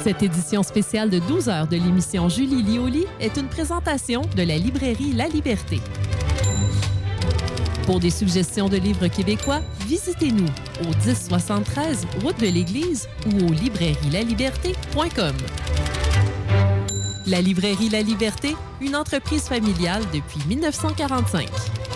Cette édition spéciale de 12 heures de l'émission Julie lit au lit est une présentation de la librairie La Liberté. Pour des suggestions de livres québécois, visitez-nous au 1073 route de l'Église ou au librairielaliberté.com. La librairie La Liberté, une entreprise familiale depuis 1945.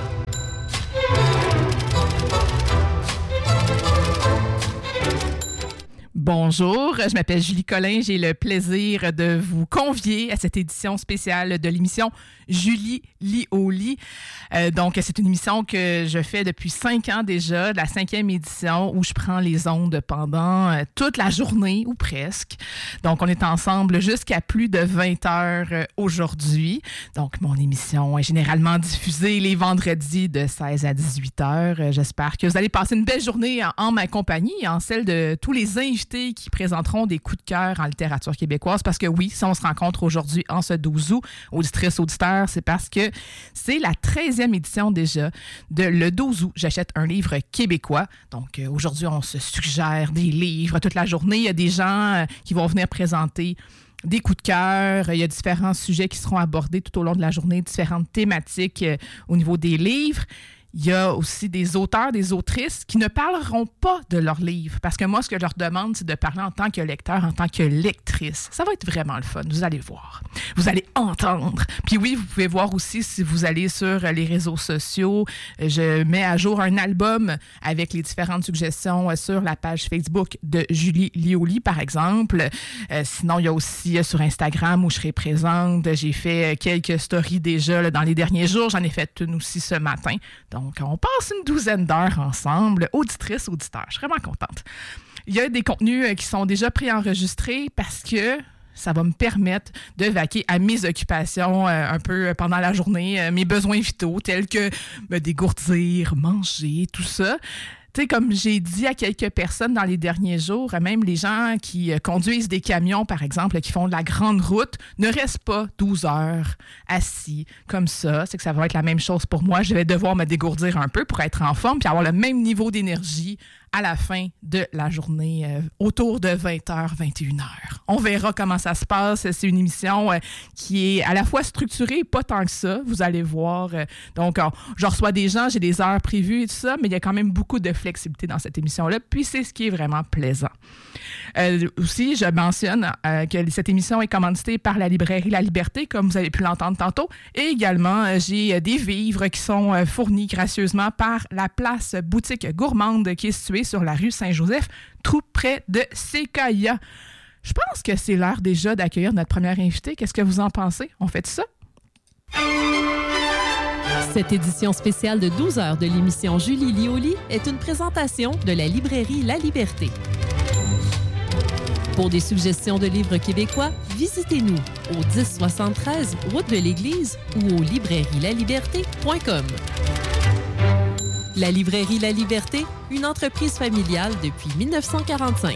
Bonjour, je m'appelle Julie Collin. J'ai le plaisir de vous convier à cette édition spéciale de l'émission Julie lit au lit. Donc, c'est une émission que je fais depuis 5 ans déjà, la 5e édition, où je prends les ondes pendant toute la journée, ou presque. Donc, on est ensemble jusqu'à plus de 20 heures aujourd'hui. Donc, mon émission est généralement diffusée les vendredis de 16 à 18 heures. J'espère que vous allez passer une belle journée en ma compagnie, en celle de tous les invités qui présenteront des coups de cœur en littérature québécoise. Parce que oui, si on se rencontre aujourd'hui en ce 12 août, auditrices, auditeurs, c'est parce que c'est la 13e édition déjà de le 12 août. J'achète un livre québécois. Donc aujourd'hui, on se suggère des livres toute la journée. Il y a des gens qui vont venir présenter des coups de cœur. Il y a différents sujets qui seront abordés tout au long de la journée, différentes thématiques au niveau des livres. Il y a aussi des auteurs, des autrices qui ne parleront pas de leurs livres. Parce que moi, ce que je leur demande, c'est de parler en tant que lecteur, en tant que lectrice. Ça va être vraiment le fun. Vous allez voir. Vous allez entendre. Puis oui, vous pouvez voir aussi si vous allez sur les réseaux sociaux. Je mets à jour un album avec les différentes suggestions sur la page Facebook de Julie lit au lit, par exemple. Sinon, il y a aussi sur Instagram où je serai présente. J'ai fait quelques stories déjà là, dans les derniers jours. J'en ai fait une aussi ce matin. Donc, on passe une douzaine d'heures ensemble, auditrices, auditeurs. Je suis vraiment contente. Il y a des contenus qui sont déjà préenregistrés parce que ça va me permettre de vaquer à mes occupations un peu pendant la journée, mes besoins vitaux tels que me dégourdir, manger, tout ça. Tu sais, comme j'ai dit à quelques personnes dans les derniers jours, même les gens qui conduisent des camions, par exemple, qui font de la grande route, ne restent pas 12 heures assis comme ça. C'est que ça va être la même chose pour moi. Je vais devoir me dégourdir un peu pour être en forme puis avoir le même niveau d'énergie à la fin de la journée, autour de 20h, 21h. On verra comment ça se passe. C'est une émission qui est à la fois structurée, pas tant que ça, vous allez voir. Donc, je reçois des gens, j'ai des heures prévues et tout ça, mais il y a quand même beaucoup de flexibilité dans cette émission-là, puis c'est ce qui est vraiment plaisant. Aussi, je mentionne que cette émission est commanditée par la librairie La Liberté, comme vous avez pu l'entendre tantôt, et également, j'ai des vivres qui sont fournis gracieusement par la place boutique gourmande qui est située sur la rue Saint-Joseph, tout près de Séquoia. Je pense que c'est l'heure déjà d'accueillir notre première invitée. Qu'est-ce que vous en pensez? On fait ça? Cette édition spéciale de 12 heures de l'émission Julie lit au lit est une présentation de la librairie La Liberté. Pour des suggestions de livres québécois, visitez-nous au 1073 route de l'Église ou au librairielaliberté.com. La librairie La Liberté, une entreprise familiale depuis 1945.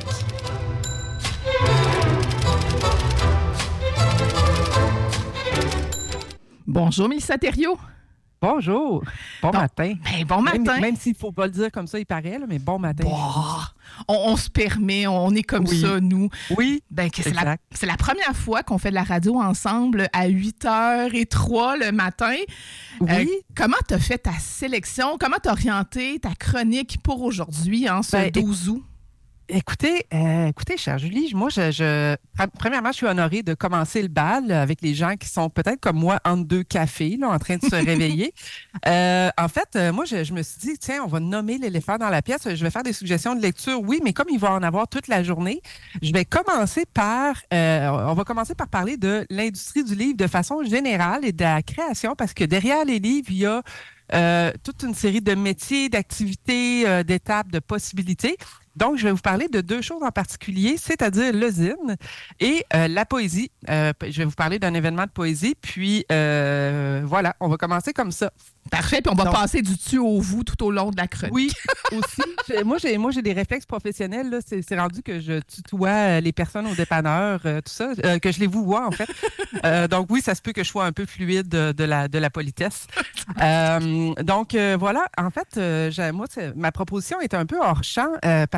Bonjour, Mélissa Thériault. Bonjour. Bon matin. Ben, bon matin. Même s'il ne faut pas le dire comme ça, il paraît, là, mais bon matin. On se permet, on est comme ça, nous. Oui, ben, c'est la première fois qu'on fait de la radio ensemble à 8h03 le matin. Oui. Comment tu as fait ta sélection? Comment tu as orienté ta chronique pour aujourd'hui, ce 12 août? Écoutez, chère Julie, moi, premièrement, je suis honorée de commencer le bal avec les gens qui sont peut-être comme moi entre deux cafés, là, en train de se réveiller. En fait, moi, je me suis dit, tiens, on va nommer l'éléphant dans la pièce. Je vais faire des suggestions de lecture, oui, mais comme il va en avoir toute la journée, on va commencer par parler de l'industrie du livre de façon générale et de la création, parce que derrière les livres, il y a toute une série de métiers, d'activités, d'étapes, de possibilités. Donc, je vais vous parler de 2 choses en particulier, c'est-à-dire le zine et la poésie. Je vais vous parler d'un événement de poésie, puis voilà, on va commencer comme ça. Parfait, puis on va passer du tu au vous tout au long de la chronique. Oui, aussi. Moi, j'ai des réflexes professionnels. Là. C'est rendu que je tutoie les personnes au dépanneur, tout ça, que je les vous vois, en fait. Donc oui, ça se peut que je sois un peu fluide de la politesse. Donc voilà, en fait, ma proposition est un peu hors champ parce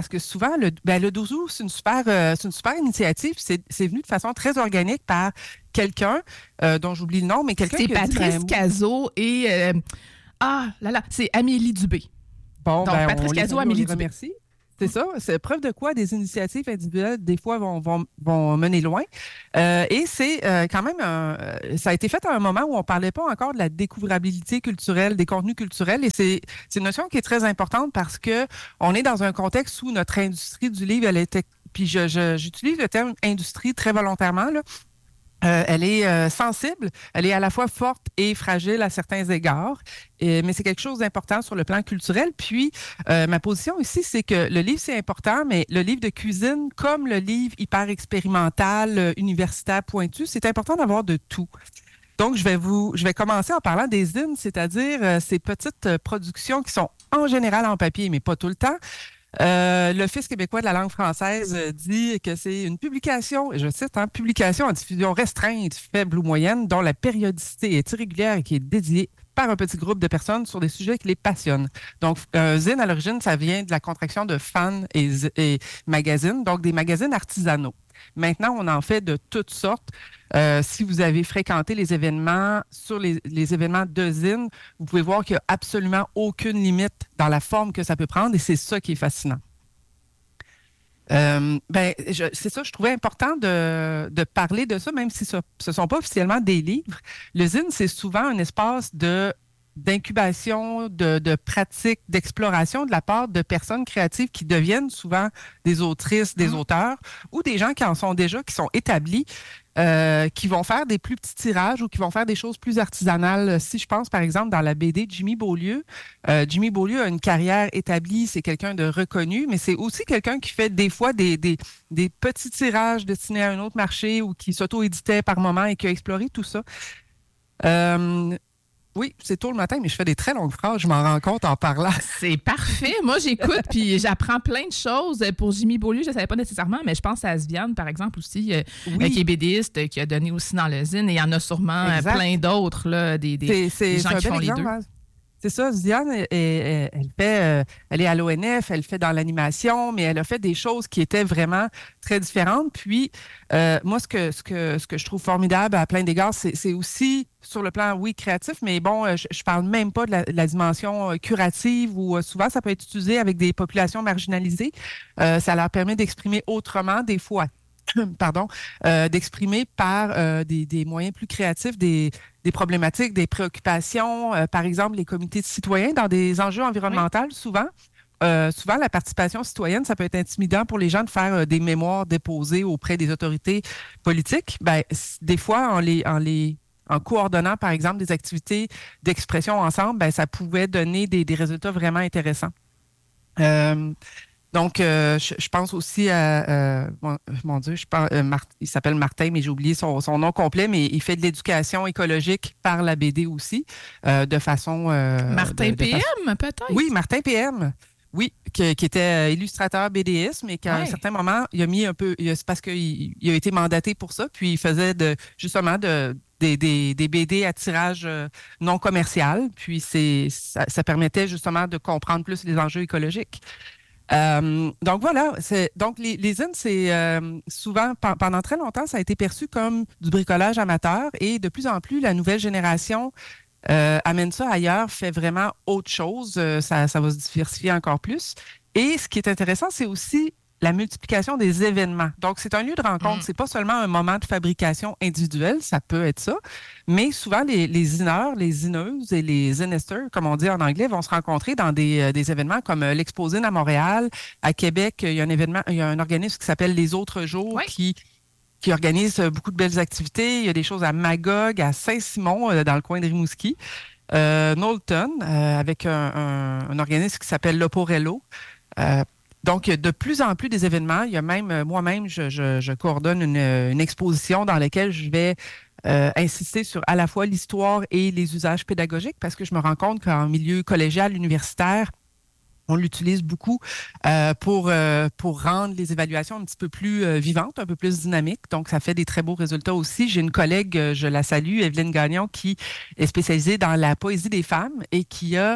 parce que souvent, le 12 août, c'est une super initiative. C'est venu de façon très organique par quelqu'un dont j'oublie le nom, mais quelqu'un C'est qui a dit, Patrice Cazot et... c'est Amélie Dubé. Bon, Donc, Patrice Cazot, Amélie Dubé. Merci. C'est ça. C'est preuve de quoi des initiatives individuelles, des fois, vont mener loin. Et c'est quand même... ça a été fait à un moment où on ne parlait pas encore de la découvrabilité culturelle, des contenus culturels. Et c'est une notion qui est très importante parce qu'on est dans un contexte où notre industrie du livre, elle était... Puis j'utilise le terme industrie très volontairement, là. Elle est sensible, elle est à la fois forte et fragile à certains égards, mais c'est quelque chose d'important sur le plan culturel. Puis, ma position ici, c'est que le livre, c'est important, mais le livre de cuisine, comme le livre hyper expérimental, universitaire, pointu, c'est important d'avoir de tout. Donc, je vais commencer en parlant des zines, c'est-à-dire ces petites productions qui sont en général en papier, mais pas tout le temps. L'Office québécois de la langue française dit que c'est une publication, et je cite, publication en diffusion restreinte, faible ou moyenne, dont la périodicité est irrégulière et qui est dédiée par un petit groupe de personnes sur des sujets qui les passionnent. Donc, zine, à l'origine, ça vient de la contraction de fan et magazine, donc des magazines artisanaux. Maintenant, on en fait de toutes sortes. Si vous avez fréquenté les événements, sur les événements de zine, vous pouvez voir qu'il n'y a absolument aucune limite dans la forme que ça peut prendre et c'est ça qui est fascinant. C'est ça, je trouvais important de parler de ça, même si ce ne sont pas officiellement des livres. Le zine, c'est souvent un espace d'incubation, de pratique, d'exploration de la part de personnes créatives qui deviennent souvent des autrices, des auteurs ou des gens qui en sont déjà, qui sont établis, qui vont faire des plus petits tirages ou qui vont faire des choses plus artisanales. Si je pense, par exemple, dans la BD Jimmy Beaulieu, Jimmy Beaulieu a une carrière établie, c'est quelqu'un de reconnu, mais c'est aussi quelqu'un qui fait des fois des petits tirages destinés à un autre marché ou qui s'auto-éditait par moment et qui a exploré tout ça. Oui, c'est tôt le matin, mais je fais des très longues phrases. Je m'en rends compte en parlant. C'est parfait. Moi, j'écoute puis j'apprends plein de choses. Pour Jimmy Beaulieu, je ne savais pas nécessairement, mais je pense à Sviane, par exemple, aussi, qui est BDiste, qui a donné aussi dans le zine. Et il y en a sûrement plein d'autres, là, des gens qui font les deux. C'est ça, Ziane, elle est à l'ONF, elle fait dans l'animation, mais elle a fait des choses qui étaient vraiment très différentes. Puis, moi, ce que je trouve formidable à plein d'égards, c'est aussi sur le plan, oui, créatif, mais bon, je parle même pas de la dimension curative où souvent ça peut être utilisé avec des populations marginalisées. Ça leur permet d'exprimer autrement, des fois. D'exprimer par des moyens plus créatifs des problématiques, des préoccupations. Par exemple, les comités de citoyens dans des enjeux environnementaux, souvent, la participation citoyenne, ça peut être intimidant pour les gens de faire des mémoires déposées auprès des autorités politiques. Des fois, en coordonnant, par exemple, des activités d'expression ensemble, ça pouvait donner des résultats vraiment intéressants. Donc, je pense aussi à... mon Dieu, il s'appelle Martin, mais j'ai oublié son nom complet, mais il fait de l'éducation écologique par la BD aussi, de façon... Martin PM, peut-être? Oui, Martin PM. Oui, qui était illustrateur BDiste, mais qu'à un certain moment, il a mis un peu... C'est parce qu'il a été mandaté pour ça, puis il faisait justement des BD à tirage non commercial, puis ça permettait justement de comprendre plus les enjeux écologiques. Donc voilà, donc les zines, c'est souvent, pendant très longtemps, ça a été perçu comme du bricolage amateur et de plus en plus, la nouvelle génération amène ça ailleurs, fait vraiment autre chose, ça va se diversifier encore plus. Et ce qui est intéressant, c'est aussi la multiplication des événements. Donc, c'est un lieu de rencontre. C'est pas seulement un moment de fabrication individuelle, ça peut être ça, mais souvent, les zineurs, les zineuses et les zinesters, comme on dit en anglais, vont se rencontrer dans des événements comme l'Exposine à Montréal. À Québec, il y a un organisme qui s'appelle Les Autres Jours qui organise beaucoup de belles activités. Il y a des choses à Magog, à Saint-Simon, dans le coin de Rimouski. Knowlton, avec un organisme qui s'appelle L'Oporello. Donc, de plus en plus des événements. Il y a même, moi-même, je coordonne une exposition dans laquelle je vais insister sur à la fois l'histoire et les usages pédagogiques parce que je me rends compte qu'en milieu collégial, universitaire, on l'utilise beaucoup pour rendre les évaluations un petit peu plus vivantes, un peu plus dynamiques. Donc, ça fait des très beaux résultats aussi. J'ai une collègue, je la salue, Evelyne Gagnon, qui est spécialisée dans la poésie des femmes et qui a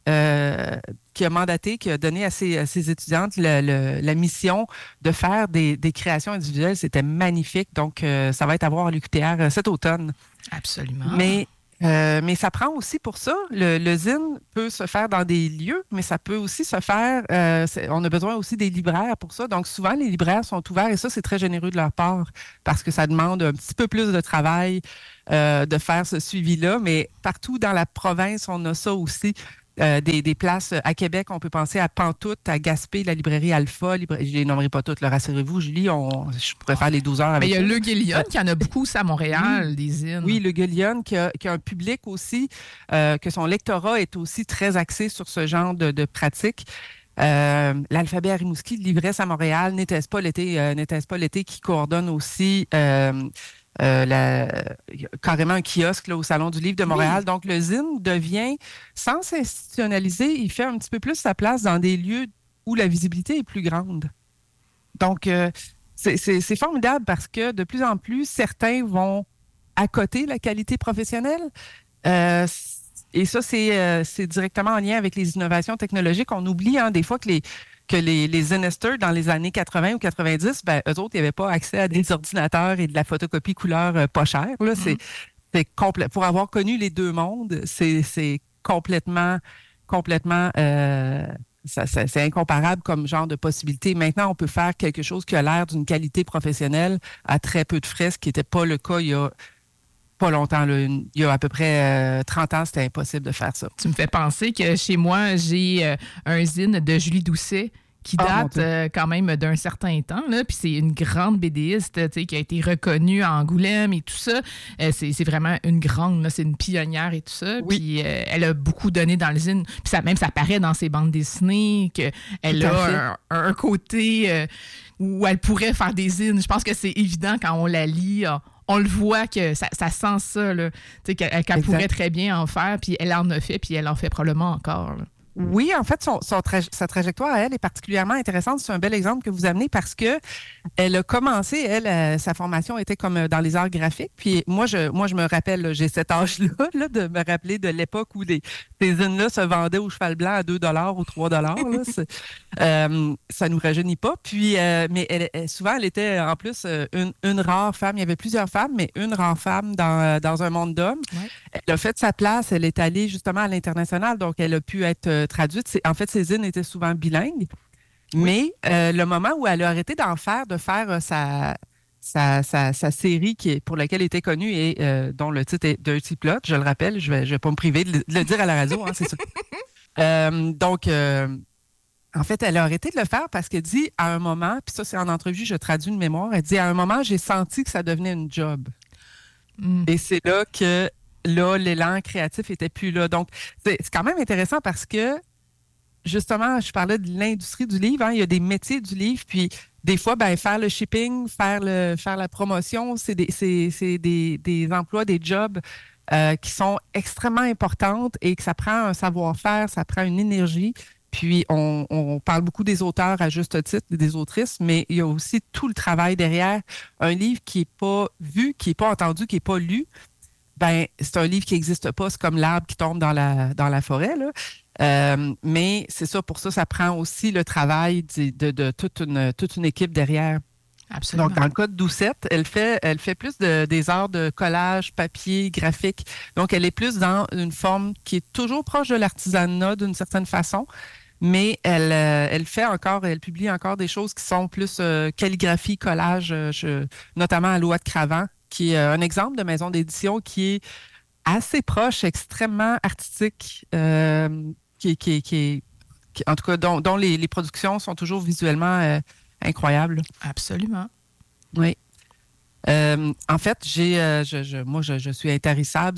qui a mandaté, qui a donné à ses étudiantes la mission de faire des créations individuelles. C'était magnifique. Donc, ça va être à voir à l'UQTR cet automne. Absolument. Mais ça prend aussi pour ça. Le zine peut se faire dans des lieux, mais ça peut aussi se faire. On a besoin aussi des libraires pour ça. Donc, souvent, les libraires sont ouverts et ça, c'est très généreux de leur part parce que ça demande un petit peu plus de travail de faire ce suivi-là. Mais partout dans la province, on a ça aussi. Des places à Québec, on peut penser à Pantoute, à Gaspé, la librairie Alpha. Je ne les nommerai pas toutes, rassurez-vous, Julie, je pourrais faire les 12 heures avec. Mais il y a Le Guélion qui en a beaucoup aussi à Montréal, des zines. Oui, Le Guélion qui a un public aussi, que son lectorat est aussi très axé sur ce genre de pratiques. L'Alphabet à Rimouski, l'Ivresse à Montréal, N'était-ce pas l'été qui coordonne aussi carrément un kiosque là, au Salon du Livre de Montréal. Oui. Donc, le zine devient, sans s'institutionnaliser, il fait un petit peu plus sa place dans des lieux où la visibilité est plus grande. Donc, c'est formidable parce que de plus en plus, certains vont accoter la qualité professionnelle. Et ça, c'est directement en lien avec les innovations technologiques. On oublie des fois que les zinesters, dans les années 80 ou 90, eux autres, ils n'avaient pas accès à des ordinateurs et de la photocopie couleur pas chère. Là. C'est complet. Pour avoir connu les deux mondes, c'est complètement c'est incomparable comme genre de possibilité. Maintenant, on peut faire quelque chose qui a l'air d'une qualité professionnelle à très peu de frais, ce qui n'était pas le cas il y a pas longtemps. Là. Il y a à peu près 30 ans, c'était impossible de faire ça. Tu me fais penser que chez moi, j'ai un zine de Julie Doucet qui date quand même d'un certain temps. Puis c'est une grande BDiste qui a été reconnue à Angoulême et tout ça. C'est vraiment une grande, là, c'est une pionnière et tout ça. Oui. Puis elle a beaucoup donné dans le zine. Puis ça paraît dans ses bandes dessinées qu'elle a un côté où elle pourrait faire des zines. Je pense que c'est évident quand on la lit. On le voit que ça sent ça, là, qu'elle pourrait très bien en faire, puis elle en a fait, puis elle en fait probablement encore. Là. Oui, en fait, sa trajectoire à elle est particulièrement intéressante. C'est un bel exemple que vous amenez parce que elle a commencé, sa formation était comme dans les arts graphiques. Puis moi, je me rappelle, j'ai cet âge-là là, de me rappeler de l'époque où ces zines-là se vendaient au cheval blanc à 2 $ ou 3 $. Ça nous rajeunit pas. Puis, mais souvent, elle était en plus une rare femme. Il y avait plusieurs femmes, mais une rare femme dans un monde d'hommes. Ouais. Elle a fait sa place. Elle est allée justement à l'international, donc elle a pu être traduite. En fait, ses zines étaient souvent bilingues. Oui. Mais le moment où elle a arrêté de faire sa série pour laquelle elle était connue et dont le titre est Dirty Plot, je le rappelle, je vais pas me priver de le dire à la radio, c'est ça. Donc, en fait, elle a arrêté de le faire parce qu'elle dit à un moment, puis ça c'est en entrevue, je traduis une mémoire, elle dit à un moment, j'ai senti que ça devenait une job. Et c'est là que l'élan créatif était plus là. Donc, c'est quand même intéressant parce que, justement, je parlais de l'industrie du livre. Il y a des métiers du livre, puis des fois, faire le shipping, faire la promotion, c'est des emplois, des jobs qui sont extrêmement importantes et que ça prend un savoir-faire, ça prend une énergie. Puis, on parle beaucoup des auteurs à juste titre, des autrices, mais il y a aussi tout le travail derrière. Un livre qui n'est pas vu, qui n'est pas entendu, qui n'est pas lu, c'est un livre qui n'existe pas. C'est comme l'arbre qui tombe dans la forêt, là. Mais c'est ça, pour ça, ça prend aussi le travail de toute une équipe derrière. Absolument. Donc, dans le cas de Doucette, elle fait plus des arts de collage, papier, graphique. Donc, elle est plus dans une forme qui est toujours proche de l'artisanat d'une certaine façon, mais elle publie encore des choses qui sont plus calligraphie, collage, notamment à Loi de Cravant, qui est un exemple de maison d'édition qui est assez proche, extrêmement artistique, qui en tout cas, dont les productions sont toujours visuellement incroyables. Absolument. Oui. En fait, moi, je suis intarissable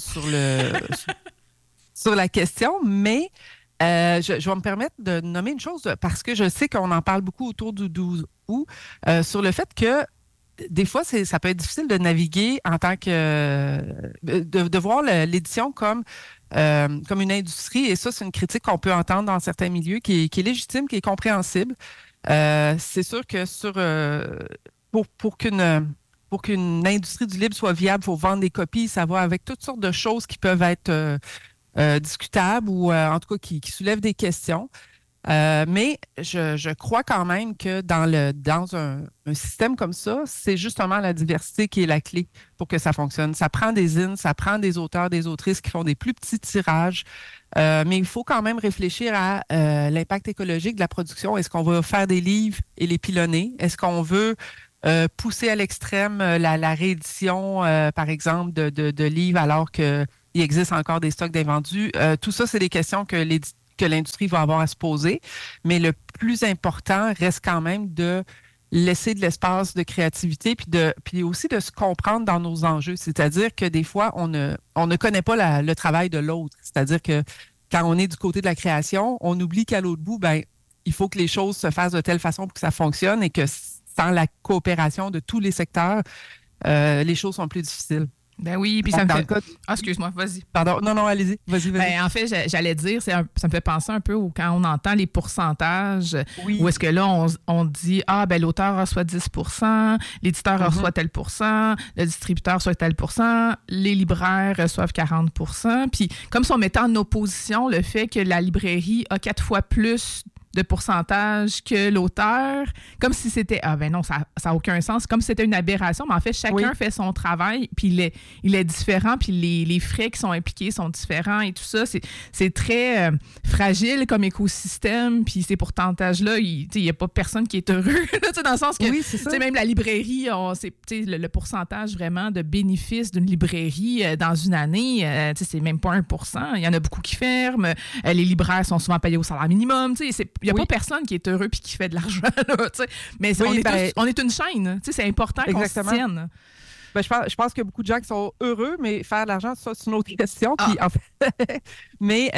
sur la question, mais je vais me permettre de nommer une chose parce que je sais qu'on en parle beaucoup autour du 12 août sur le fait que des fois, ça peut être difficile de naviguer en tant que de voir l'édition comme une industrie. Et ça, c'est une critique qu'on peut entendre dans certains milieux qui est légitime, qui est compréhensible. C'est sûr que pour qu'une industrie du livre soit viable, il faut vendre des copies. Ça va avec toutes sortes de choses qui peuvent être discutables ou en tout cas qui soulèvent des questions. Mais je crois quand même que dans un système comme ça, c'est justement la diversité qui est la clé pour que ça fonctionne. Ça prend des zines, ça prend des auteurs, des autrices qui font des plus petits tirages, mais il faut quand même réfléchir à l'impact écologique de la production. Est-ce qu'on va faire des livres et les pilonner? Est-ce qu'on veut pousser à l'extrême la réédition, par exemple, de livres alors qu'il existe encore des stocks d'invendus? Tout ça, c'est des questions que l'industrie va avoir à se poser. Mais le plus important reste quand même de laisser de l'espace de créativité puis aussi de se comprendre dans nos enjeux. C'est-à-dire que des fois, on ne connaît pas le travail de l'autre. C'est-à-dire que quand on est du côté de la création, on oublie qu'à l'autre bout, il faut que les choses se fassent de telle façon pour que ça fonctionne et que sans la coopération de tous les secteurs, les choses sont plus difficiles. Ben oui, puis ça me fait... Ah, excuse-moi, vas-y. Pardon, non, allez-y. Vas-y. Ben, en fait, j'allais dire, ça me fait penser un peu quand on entend les pourcentages, où est-ce que là, on dit, l'auteur reçoit 10 %, l'éditeur reçoit tel %, le distributeur reçoit tel %, les libraires reçoivent 40 %. Puis, comme si on mettait en opposition le fait que la librairie a 4 fois plus de pourcentage que l'auteur, comme si c'était non, ça n'a aucun sens, comme si c'était une aberration, mais en fait chacun fait son travail, puis il est différent, puis les frais qui sont impliqués sont différents et tout ça, c'est très fragile comme écosystème, puis ces pourcentages-là, il n'y a pas personne qui est heureux là, dans le sens que même la librairie, le pourcentage vraiment de bénéfices d'une librairie dans une année, c'est même pas 1 %. Il y en a beaucoup qui ferment, les libraires sont souvent payés au salaire minimum, il n'y a pas personne qui est heureux puis qui fait de l'argent. Là, mais on est une chaîne. C'est important qu'on se tienne. Ben, je pense qu'il y a beaucoup de gens qui sont heureux, mais faire de l'argent, ça, c'est une autre question. Puis, en fait, mais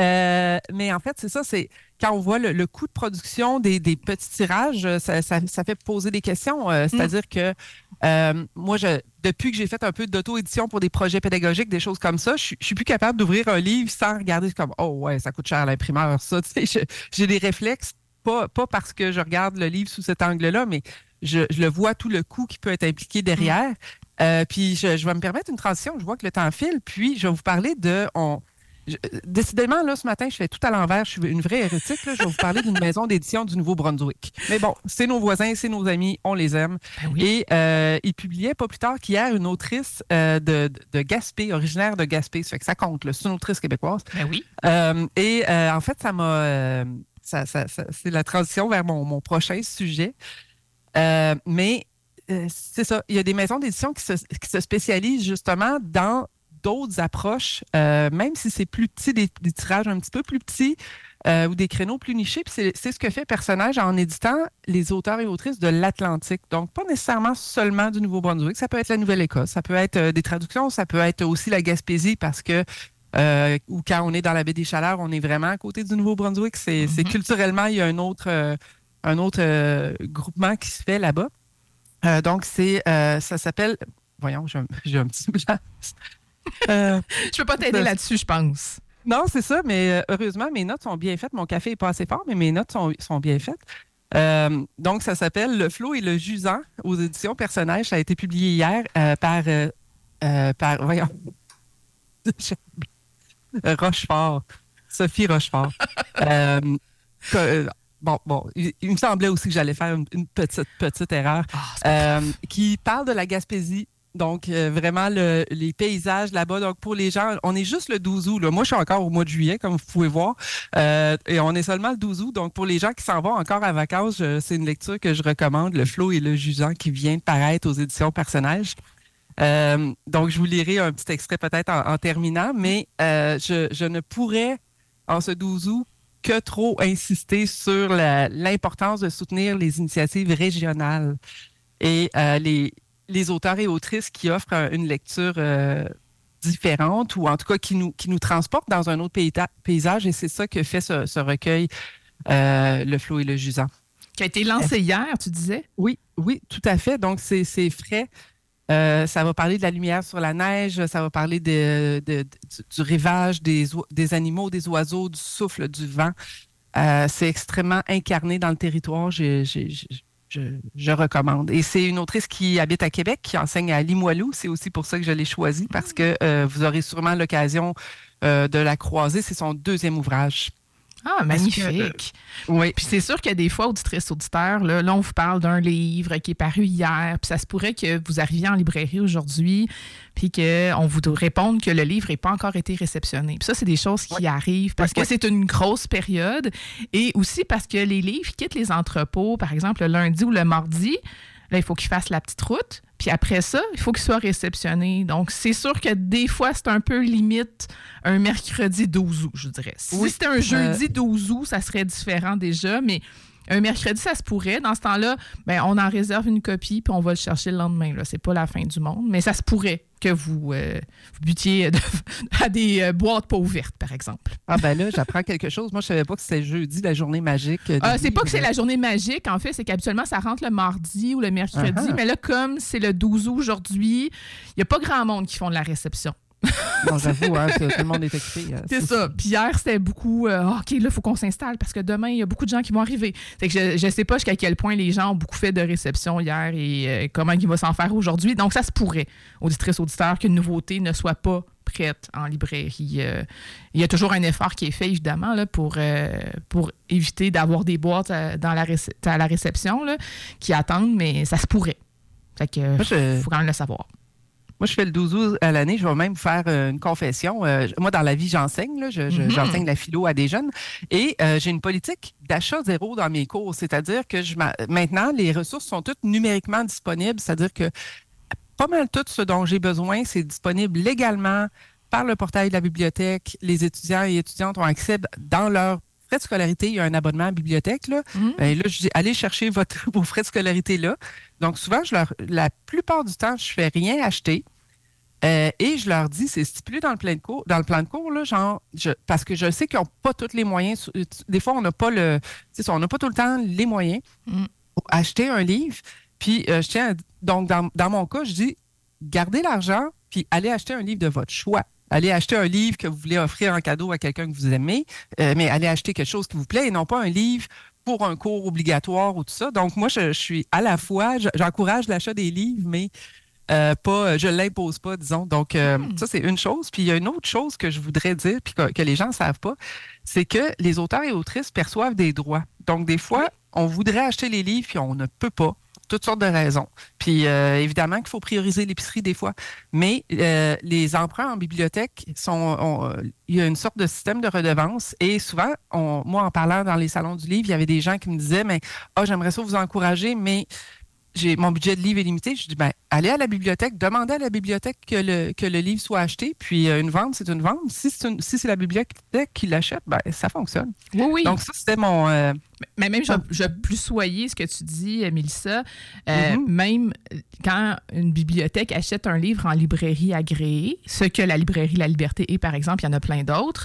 en fait, c'est ça, c'est quand on voit le coût de production des petits tirages, ça fait poser des questions. C'est-à-dire que moi, depuis que j'ai fait un peu d'auto-édition pour des projets pédagogiques, des choses comme ça, je suis plus capable d'ouvrir un livre sans regarder comme « Oh ouais, ça coûte cher à l'imprimeur, ça. » J'ai des réflexes, pas parce que je regarde le livre sous cet angle-là, mais je le vois tout le coût qui peut être impliqué derrière. Puis je vais me permettre une transition. Je vois que le temps file. Puis je vais vous parler décidément, là, ce matin, je fais tout à l'envers. Je suis une vraie hérétique. Là. Je vais vous parler d'une maison d'édition du Nouveau-Brunswick. Mais bon, c'est nos voisins, c'est nos amis, on les aime. Ben oui. Et il publiait pas plus tard qu'hier une autrice de Gaspé, originaire de Gaspé. Ça fait que ça compte. C'est une autrice québécoise. Ben oui. En fait, ça m'a... c'est la transition vers mon prochain sujet. Mais c'est ça. Il y a des maisons d'édition qui se spécialisent justement dans d'autres approches, même si c'est plus petit, des tirages un petit peu plus petits ou des créneaux plus nichés. Puis c'est ce que fait Personnage en éditant les auteurs et autrices de l'Atlantique. Donc, pas nécessairement seulement du Nouveau-Brunswick. Ça peut être la Nouvelle-Écosse, ça peut être des traductions, ça peut être aussi la Gaspésie parce que ou quand on est dans la baie des Chaleurs, on est vraiment à côté du Nouveau-Brunswick. C'est culturellement, il y a un autre groupement qui se fait là-bas. Donc, ça s'appelle... Voyons, j'ai un petit blanc. Je peux pas t'aider là-dessus, je pense. Non, c'est ça, mais heureusement, mes notes sont bien faites. Mon café n'est pas assez fort, mais mes notes sont bien faites. Donc, ça s'appelle Le Flot et le Jusant aux éditions Personnage. Ça a été publié hier par voyons, Rochefort, Sophie Rochefort. Bon, il me semblait aussi que j'allais faire une petite erreur. Qui parle de la Gaspésie. Donc, vraiment, les paysages là-bas. Donc, pour les gens, on est juste le 12 août. Là. Moi, je suis encore au mois de juillet, comme vous pouvez voir. Et on est seulement le 12 août. Donc, pour les gens qui s'en vont encore à vacances, c'est une lecture que je recommande, Le Flot et le Jusant, qui vient de paraître aux éditions Personnages. Donc, je vous lirai un petit extrait peut-être en terminant, mais je ne pourrais, en ce 12 août, que trop insister sur l'importance de soutenir les initiatives régionales et les auteurs et autrices qui offrent une lecture différente ou en tout cas qui nous transportent dans un autre paysage. Et c'est ça que fait ce recueil, Le Flot et le Jusant. Qui a été lancé hier, tu disais? Oui, tout à fait. Donc, c'est frais. Ça va parler de la lumière sur la neige, ça va parler du rivage des animaux, des oiseaux, du souffle, du vent. C'est extrêmement incarné dans le territoire. Je recommande. Et c'est une autrice qui habite à Québec, qui enseigne à Limoilou. C'est aussi pour ça que je l'ai choisie, parce que vous aurez sûrement l'occasion de la croisée. C'est son deuxième ouvrage. Ah, magnifique. Oui. Puis c'est sûr que des fois, auditrices, auditeurs, là, on vous parle d'un livre qui est paru hier, puis ça se pourrait que vous arriviez en librairie aujourd'hui, puis qu'on vous réponde que le livre n'a pas encore été réceptionné. Puis ça, c'est des choses qui arrivent parce que c'est une grosse période et aussi parce que les livres quittent les entrepôts, par exemple, le lundi ou le mardi. Là, il faut qu'ils fassent la petite route. Puis après ça, il faut qu'ils soient réceptionnés. Donc, c'est sûr que des fois, c'est un peu limite un mercredi 12 août, je dirais. Si c'était un jeudi 12 août, ça serait différent déjà, mais un mercredi, ça se pourrait. Dans ce temps-là, ben, on en réserve une copie puis on va le chercher le lendemain. Là. C'est pas la fin du monde, mais ça se pourrait que vous butiez à des boîtes pas ouvertes, par exemple. Ah ben là, j'apprends quelque chose. Moi, je savais pas que c'était jeudi, la journée magique. C'est pas que c'est la journée magique. En fait, c'est qu'habituellement, ça rentre le mardi ou le mercredi. Mais là, comme c'est le 12 août aujourd'hui, il n'y a pas grand monde qui font de la réception. Non, j'avoue, tout le monde est occupé. C'est ça. Puis hier, c'était beaucoup OK, là, il faut qu'on s'installe parce que demain, il y a beaucoup de gens qui vont arriver. Fait que je sais pas jusqu'à quel point les gens ont beaucoup fait de réception hier et comment il va s'en faire aujourd'hui. Donc, ça se pourrait, auditrices, auditeurs, qu'une nouveauté ne soit pas prête en librairie. Il y a toujours un effort qui est fait, évidemment, là, pour éviter d'avoir des boîtes à la réception là, qui attendent, mais ça se pourrait. Fait que faut quand même le savoir. Moi, je fais le 12 août à l'année. Je vais même faire une confession. Moi, dans la vie, j'enseigne. Là, j'enseigne la philo à des jeunes. Et j'ai une politique d'achat zéro dans mes cours. C'est-à-dire que maintenant, les ressources sont toutes numériquement disponibles. C'est-à-dire que pas mal tout ce dont j'ai besoin, c'est disponible légalement par le portail de la bibliothèque. Les étudiants et étudiantes ont accès dans leur frais de scolarité. Il y a un abonnement à la bibliothèque. Là, là je dis, allez chercher vos frais de scolarité là. Donc, souvent, la plupart du temps, je ne fais rien acheter. Et je leur dis, c'est stipulé dans le plan de cours, là, parce que je sais qu'ils n'ont pas tous les moyens. Des fois, on n'a pas on n'a pas tout le temps les moyens pour acheter un livre. Puis, donc, dans mon cas, je dis, gardez l'argent, puis allez acheter un livre de votre choix. Allez acheter un livre que vous voulez offrir en cadeau à quelqu'un que vous aimez, mais allez acheter quelque chose qui vous plaît et non pas un livre pour un cours obligatoire ou tout ça. Donc, moi, je suis à la fois, j'encourage l'achat des livres, mais je ne l'impose pas, disons. Donc, ça, c'est une chose. Puis, il y a une autre chose que je voudrais dire, puis que les gens ne savent pas, c'est que les auteurs et autrices perçoivent des droits. Donc, des fois, on voudrait acheter les livres, puis on ne peut pas. Toutes sortes de raisons. Puis, évidemment qu'il faut prioriser l'épicerie des fois. Mais les emprunts en bibliothèque, il y a une sorte de système de redevance. Et souvent, moi, en parlant dans les salons du livre, il y avait des gens qui me disaient, mais j'aimerais ça vous encourager, mais mon budget de livre est limité. Je dis, allez à la bibliothèque, demandez à la bibliothèque que le livre soit acheté, puis une vente, c'est une vente. Si c'est la bibliothèque qui l'achète, ça fonctionne. Oui. Donc, ça, c'était mon... Mais même, je plus soyer ce que tu dis, Mélissa. Même quand une bibliothèque achète un livre en librairie agréée, ce que la librairie La Liberté est, par exemple, il y en a plein d'autres,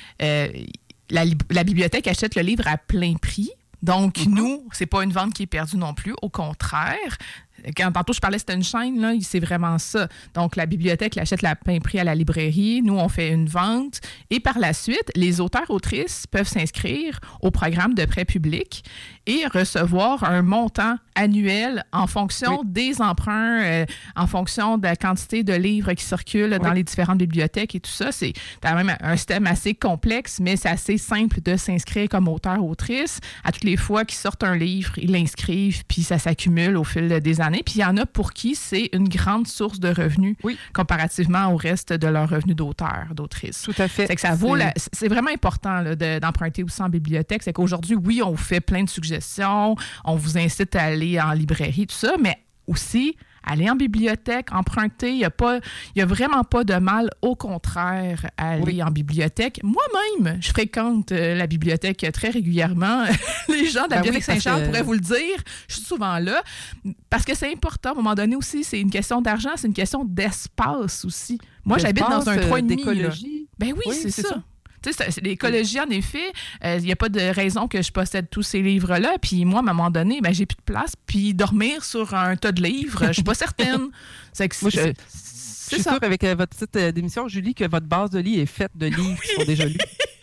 la bibliothèque achète le livre à plein prix. Donc, nous, c'est pas une vente qui est perdue non plus. Au contraire, tantôt, je parlais, c'était une chaîne, là, c'est vraiment ça. Donc, la bibliothèque l'achète à plein prix à la librairie. Nous, on fait une vente. Et par la suite, les auteurs-autrices peuvent s'inscrire au programme de prêt public et recevoir un montant annuel en fonction des emprunts, en fonction de la quantité de livres qui circulent dans les différentes bibliothèques et tout ça. C'est quand même un système assez complexe, mais c'est assez simple de s'inscrire comme auteur-autrice. À toutes les fois qu'ils sortent un livre, ils l'inscrivent, puis ça s'accumule au fil des années. Puis il y en a pour qui c'est une grande source de revenus comparativement au reste de leurs revenus d'auteur, d'autrice. Tout à fait. C'est que ça vaut c'est vraiment important là, d'emprunter aussi en bibliothèque. C'est qu'aujourd'hui, oui, on vous fait plein de suggestions, on vous incite à aller en librairie, tout ça, mais aussi aller en bibliothèque, emprunter. Il y a vraiment pas de mal. Au contraire, à aller en bibliothèque. Moi-même, je fréquente la bibliothèque très régulièrement. Les gens de la bibliothèque Saint-Charles pourraient vous le dire. Je suis souvent là. Parce que c'est important. À un moment donné aussi, c'est une question d'argent, c'est une question d'espace aussi. Moi, j'habite dans un 3,5. D'écologie. Ben oui, c'est ça. C'est l'écologie, en effet, il n'y a pas de raison que je possède tous ces livres-là. Puis moi, à un moment donné, j'ai plus de place. Puis dormir sur un tas de livres, je suis pas certaine. Je suis sûre, avec votre petite démission, Julie, que votre base de lit est faite de livres qui sont déjà lus.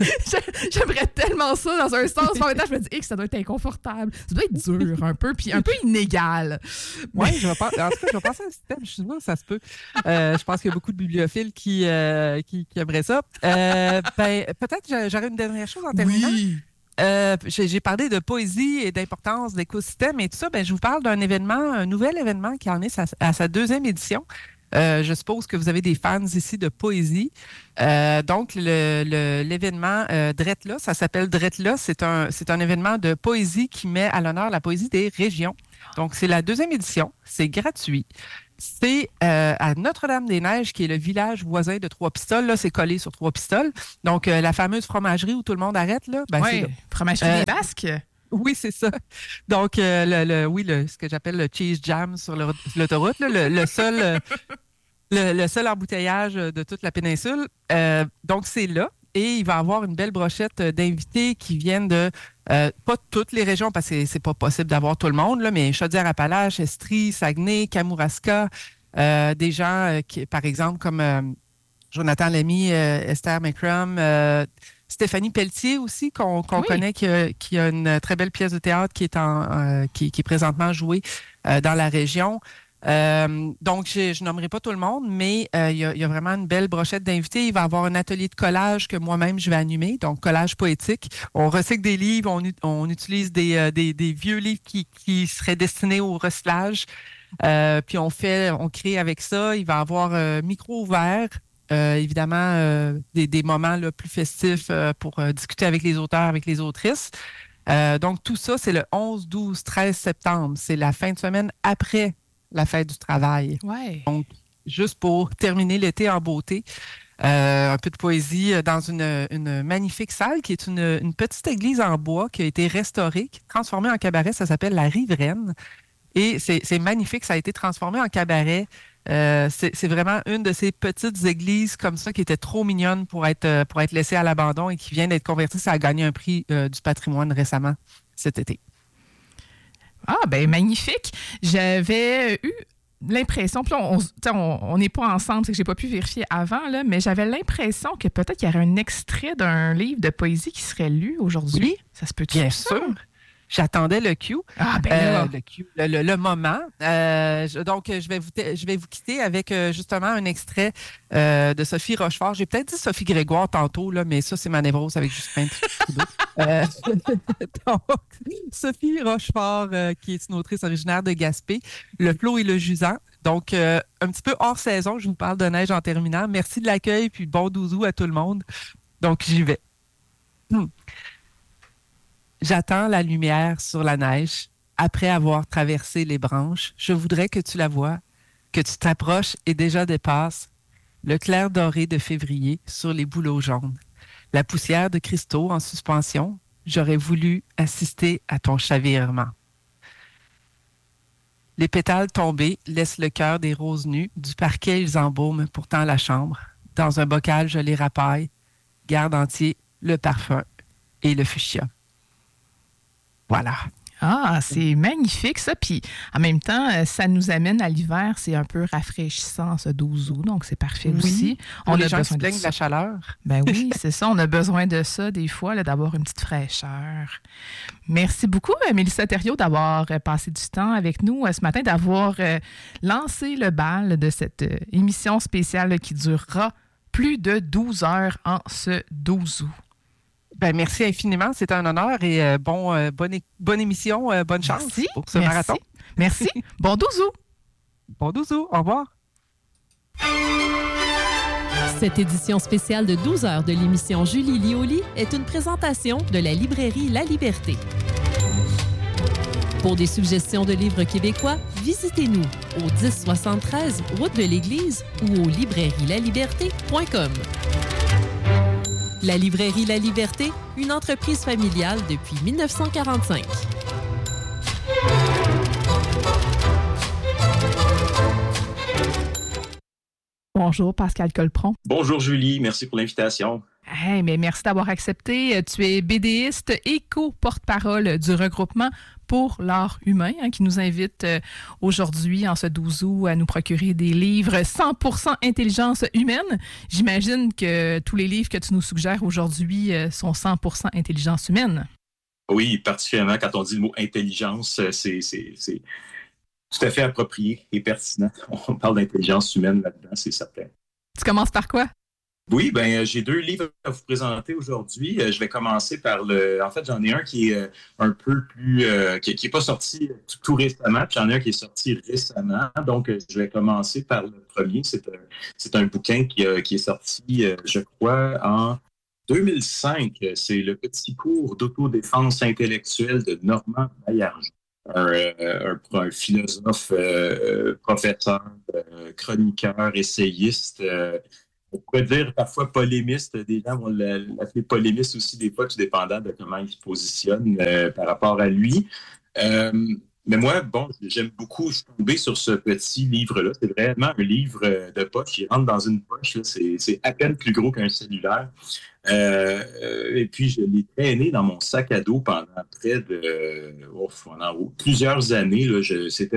J'aimerais tellement ça dans un sens. En même temps, je me dis que ça doit être inconfortable. Ça doit être dur un peu, puis un peu inégal. Oui, en tout cas, je vais penser à un système. Je suis sûre que ça se peut. Je pense qu'il y a beaucoup de bibliophiles qui aimeraient ça. Peut-être j'aurais une dernière chose en terminant. Oui. J'ai parlé de poésie et d'importance d'écosystème et tout ça. Je vous parle d'un événement, un nouvel événement qui en est à sa 2e édition. Je suppose que vous avez des fans ici de poésie. Donc, l'événement Dretla, ça s'appelle Dretla. C'est un événement de poésie qui met à l'honneur la poésie des régions. Donc, c'est la 2e édition. C'est gratuit. C'est à Notre-Dame-des-Neiges, qui est le village voisin de Trois-Pistoles. Là, c'est collé sur Trois-Pistoles. Donc, la fameuse fromagerie où tout le monde arrête, là, c'est là. Fromagerie des Basques. Oui, c'est ça. Donc, ce que j'appelle le cheese jam sur l'autoroute, là, le seul embouteillage de toute la péninsule. Donc, c'est là. Et il va y avoir une belle brochette d'invités qui viennent de, pas toutes les régions, parce que c'est pas possible d'avoir tout le monde, là, mais Chaudière-Appalaches, Estrie, Saguenay, Kamouraska, des gens, par exemple, comme Jonathan Lamy, Esther McCrum, Stéphanie Pelletier aussi, qu'on connaît, qui a une très belle pièce de théâtre qui est présentement jouée dans la région. Donc, je nommerai pas tout le monde, mais il y a vraiment une belle brochette d'invités. Il va y avoir un atelier de collage que moi-même je vais animer, donc collage poétique. On recycle des livres, on utilise des vieux livres qui seraient destinés au recyclage. Puis on crée avec ça. Il va y avoir micro ouvert. Évidemment, des moments là, plus festifs pour discuter avec les auteurs, avec les autrices. Donc, tout ça, c'est le 11, 12, 13 septembre. C'est la fin de semaine après la fête du travail. Ouais. Donc, juste pour terminer l'été en beauté, un peu de poésie dans une magnifique salle qui est une petite église en bois qui a été restaurée, qui est transformée en cabaret. Ça s'appelle la Riveraine. Et c'est magnifique. Ça a été transformé en cabaret. C'est vraiment une de ces petites églises comme ça qui était trop mignonne pour être laissée à l'abandon et qui vient d'être convertie. Ça a gagné un prix du patrimoine récemment cet été. Ah, ben magnifique. J'avais eu l'impression, puis là, on n'est pas ensemble, c'est que j'ai pas pu vérifier avant, là, mais j'avais l'impression que peut-être qu'il y aurait un extrait d'un livre de poésie qui serait lu aujourd'hui. Oui, ça se peut-tu? Bien sûr. J'attendais le cue, le moment. Donc, je vais vous quitter avec justement un extrait de Sophie Rochefort. J'ai peut-être dit Sophie Grégoire tantôt, là, mais ça, c'est ma névrose avec Justin Trudeau. Donc, Sophie Rochefort, qui est une autrice originaire de Gaspé, Le flot et le jusant. Donc, un petit peu hors saison, je vous parle de neige en terminant. Merci de l'accueil, puis bon 12 août à tout le monde. Donc, j'y vais. J'attends la lumière sur la neige. Après avoir traversé les branches, je voudrais que tu la vois, que tu t'approches et déjà dépasses le clair doré de février sur les bouleaux jaunes. La poussière de cristaux en suspension, j'aurais voulu assister à ton chavirement. Les pétales tombés laissent le cœur des roses nues. Du parquet, ils embaument pourtant la chambre. Dans un bocal, je les rapaille. Garde entier le parfum et le fuchsia. Voilà. Ah, c'est magnifique ça. Puis en même temps, ça nous amène à l'hiver. C'est un peu rafraîchissant ce 12 août, donc c'est parfait aussi. On a besoin de la chaleur. Ben oui, c'est ça. On a besoin de ça des fois, là, d'avoir une petite fraîcheur. Merci beaucoup, Mélissa Thériault, d'avoir passé du temps avec nous ce matin, d'avoir lancé le bal de cette émission spéciale là, qui durera plus de 12 heures en ce 12 août. Ben, merci infiniment. C'est un honneur et bonne émission, bonne chance pour ce marathon. Merci. Bon 12 août. Bon 12 août. Au revoir. Cette édition spéciale de 12 heures de l'émission Julie Lioli est une présentation de la librairie La Liberté. Pour des suggestions de livres québécois, visitez-nous au 1073 route de l'Église ou au librairielaliberté.com. La librairie La Liberté, une entreprise familiale depuis 1945. Bonjour, Pascal Colpron. Bonjour Julie, merci pour l'invitation. Hey, mais merci d'avoir accepté. Tu es BDiste et co-porte-parole du regroupement pour l'art humain qui nous invite aujourd'hui, en ce 12 août, à nous procurer des livres 100% intelligence humaine. J'imagine que tous les livres que tu nous suggères aujourd'hui sont 100% intelligence humaine. Oui, particulièrement quand on dit le mot intelligence, c'est tout à fait approprié et pertinent. On parle d'intelligence humaine là-dedans, c'est certain. Tu commences par quoi? Oui, j'ai 2 livres à vous présenter aujourd'hui. Je vais commencer par En fait, j'en ai un qui est un peu plus... qui est pas sorti tout récemment, puis j'en ai un qui est sorti récemment. Donc, je vais commencer par le premier. C'est un bouquin qui est sorti, je crois, en 2005. C'est Le petit cours d'autodéfense intellectuelle de Normand Baillargeon. Un philosophe, professeur, chroniqueur, essayiste... on pourrait dire parfois polémiste. Des gens vont l'appeler polémiste aussi, des fois, tout dépendant de comment il se positionne par rapport à lui. Mais moi, j'aime beaucoup, je suis tombé sur ce petit livre-là. C'est vraiment un livre de poche. Il rentre dans une poche. Là. C'est à peine plus gros qu'un cellulaire. Et puis, je l'ai traîné dans mon sac à dos pendant pendant plusieurs années. Là. C'était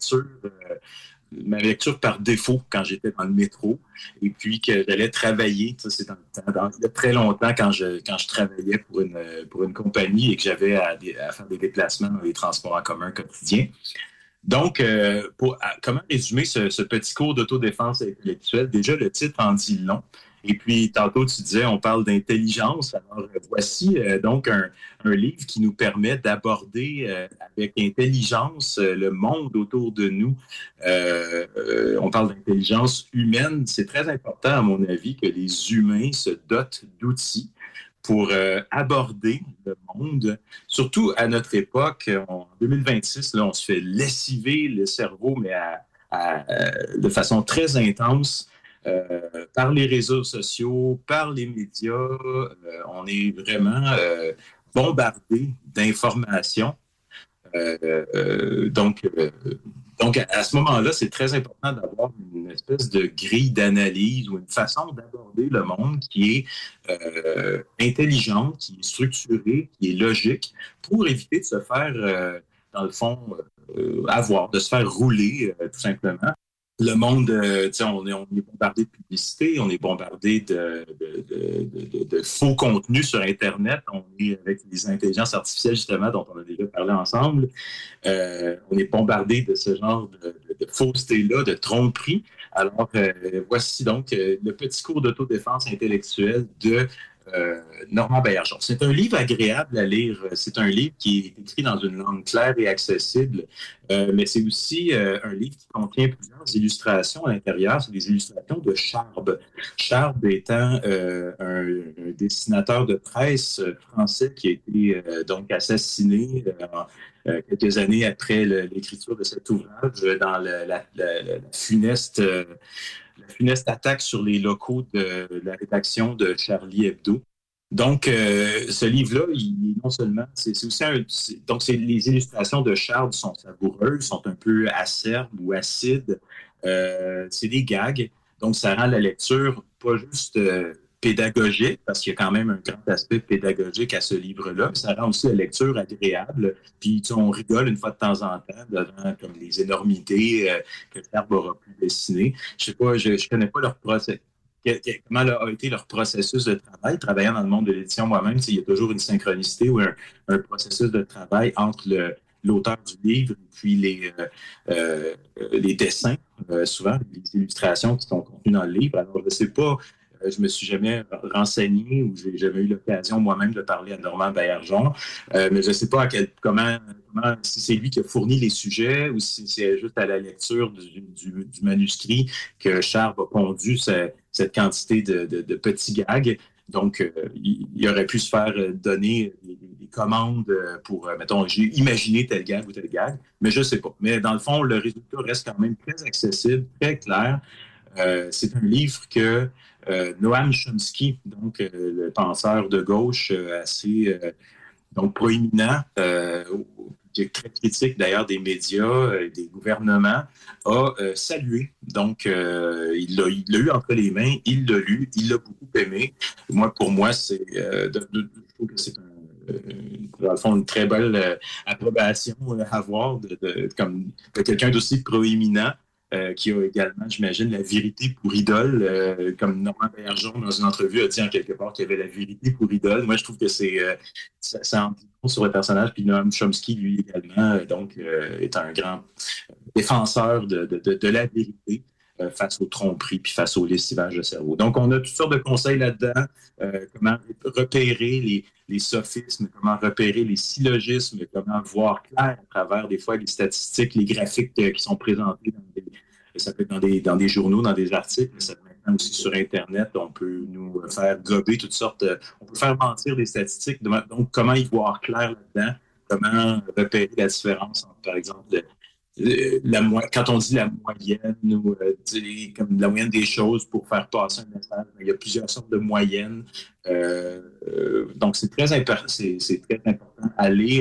ma lecture par défaut quand j'étais dans le métro et puis que j'allais travailler. Ça, c'est il y a très longtemps quand je travaillais pour une compagnie et que j'avais à faire des déplacements dans les transports en commun quotidiens. Donc, comment résumer ce petit cours d'autodéfense intellectuelle? Déjà, le titre en dit long. Et puis, tantôt, tu disais, on parle d'intelligence. Alors, voici donc un livre qui nous permet d'aborder avec intelligence le monde autour de nous. On parle d'intelligence humaine. C'est très important, à mon avis, que les humains se dotent d'outils pour aborder le monde. Surtout à notre époque, en 2026, là, on se fait lessiver le cerveau, mais de façon très intense. Par les réseaux sociaux, par les médias, on est vraiment bombardé d'informations. Donc, à ce moment-là, c'est très important d'avoir une espèce de grille d'analyse ou une façon d'aborder le monde qui est intelligente, qui est structurée, qui est logique, pour éviter de se faire, dans le fond, de se faire rouler, tout simplement. Le monde, on est bombardé de publicité, on est bombardé de faux contenus sur Internet. On est avec les intelligences artificielles, justement, dont on a déjà parlé ensemble. On est bombardé de ce genre de fausseté-là, de tromperie. Alors, voici donc le petit cours d'autodéfense intellectuelle de Normand Baillargeon. C'est un livre agréable à lire. C'est un livre qui est écrit dans une langue claire et accessible, mais c'est aussi un livre qui contient plusieurs illustrations à l'intérieur. C'est des illustrations de Charb. Charb étant un dessinateur de presse français qui a été donc assassiné quelques années après l'écriture de cet ouvrage dans la funeste attaque sur les locaux de la rédaction de Charlie Hebdo. Donc, ce livre-là, non seulement, c'est aussi les illustrations de Charles sont savoureuses, sont un peu acerbes ou acides. C'est des gags. Donc, ça rend la lecture pas juste pédagogique, parce qu'il y a quand même un grand aspect pédagogique à ce livre-là, mais ça rend aussi la lecture agréable. Puis, on rigole une fois de temps en temps devant comme les énormités que Charles aura pu dessiner. Je sais pas, je connais pas leur procès. Comment a été leur processus de travail. Travaillant dans le monde de l'édition moi-même, il y a toujours une synchronicité ou un processus de travail entre l'auteur du livre et puis les dessins, souvent, les illustrations qui sont contenues dans le livre. Alors, je ne sais pas, je me suis jamais renseigné ou j'ai jamais eu l'occasion moi-même de parler à Normand Baillargeon, mais je ne sais pas comment si c'est lui qui a fourni les sujets ou si c'est juste à la lecture du manuscrit que Charles a pondu cette quantité de petits gags. Donc, il aurait pu se faire donner des commandes pour, mettons, j'ai imaginé tel gag ou tel gag, mais je ne sais pas. Mais dans le fond, le résultat reste quand même très accessible, très clair. C'est un livre que Noam Chomsky, donc le penseur de gauche assez donc proéminent, qui est très critique d'ailleurs des médias, des gouvernements, a salué. Donc, il l'a eu entre les mains, il l'a lu, il l'a beaucoup aimé. Pour moi, je trouve que c'est dans le fond, une très belle approbation à avoir comme de quelqu'un d'aussi proéminent. Qui a également, j'imagine, la vérité pour idole, comme Normand Baillargeon, dans une entrevue, a dit en quelque part qu'il y avait la vérité pour idole. Moi, je trouve que ça en dit beaucoup sur le personnage. Puis Noam Chomsky, lui également, est un grand défenseur de la vérité face aux tromperies puis face au lessivage de cerveau. Donc, on a toutes sortes de conseils là-dedans. Comment repérer les sophismes, comment repérer les syllogismes, comment voir clair à travers des fois les statistiques, les graphiques qui sont présentés ça peut être dans des journaux, dans des articles, mais ça peut maintenant aussi sur Internet. On peut nous faire gober toutes sortes, on peut faire mentir des statistiques. Donc, comment y voir clair là-dedans? Comment repérer la différence entre, par exemple, quand on dit la moyenne ou comme la moyenne des choses pour faire passer un message, il y a plusieurs sortes de moyennes. Donc, c'est très important à lire